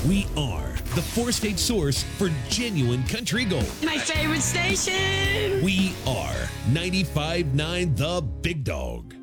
We are the four-state source for genuine country gold. My favorite station. We are 95.9 The Big Dog.